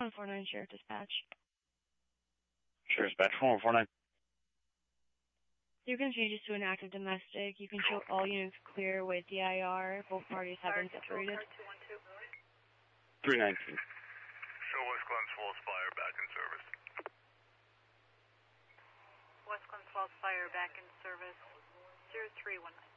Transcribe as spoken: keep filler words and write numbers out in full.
one four nine Sheriff Dispatch. Sheriff Dispatch, four one four nine. You can change this to an active domestic. You can show all units clear with D I R. Both parties have been separated. three nineteen. Show West Glens Falls Fire back in service. West Glens Falls Fire back in service. zero three one nine.